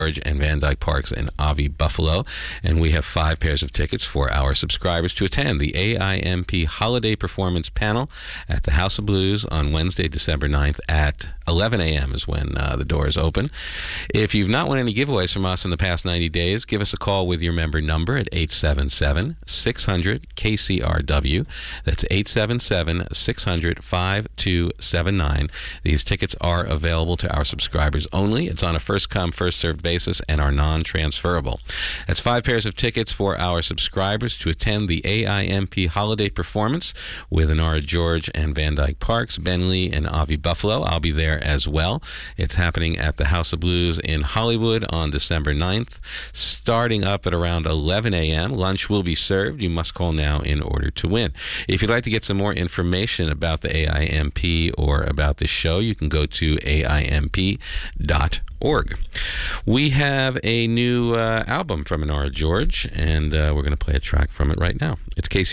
George and Van Dyke Parks in Avi, Buffalo. And we have 5 pairs of tickets for our subscribers to attend the AIMP Holiday Performance Panel at the House of Blues on Wednesday, December 9th at 11 a.m. is when the doors open. If you've not won any giveaways from us in the past 90 days, give us a call with your member number at 877-600-KCRW. That's 877-600-5279. These tickets are available to our subscribers only. It's on a first-come, first-served basis and are non-transferable. That's 5 pairs of tickets for our subscribers to attend the AIMP Holiday Performance with Anara George and Van Dyke Parks, Ben Lee, and Avi, Buffalo. I'll be there as well. It's happening at the House of Blues in Hollywood on December 9th, starting up at around 11 a.m. Lunch will be served. You must call now in order to win. If you'd like to get some more information about the AIMP or about the show, you can go to aimp.org. We have a new album from Anara George, and we're going to play a track from it right now. It's Casey